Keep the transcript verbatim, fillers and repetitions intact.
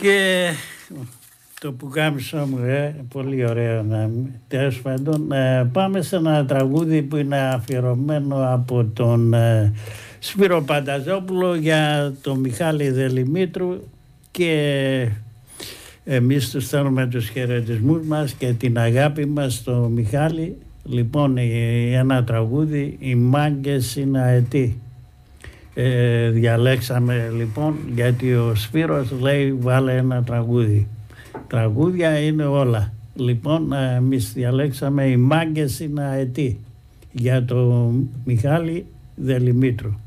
Και το πουκάμισό μου, ε, πολύ ωραίο να τέλος πάντων. Ε, πάμε σε ένα τραγούδι που είναι αφιερωμένο από τον ε, Σπύρο Πανταζόπουλο για τον Μιχάλη Δελημήτρου, και εμείς τους στέλνουμε τους χαιρετισμούς μας και την αγάπη μας στο Μιχάλη. Λοιπόν, ένα τραγούδι, οι μάγκες είναι αετοί. Ε, διαλέξαμε λοιπόν, γιατί ο Σπύρος λέει βάλε ένα τραγούδι. Τραγούδια είναι όλα. Λοιπόν, εμείς διαλέξαμε οι μάγκες είναι αετοί για τον Μιχάλη Δελημήτρου.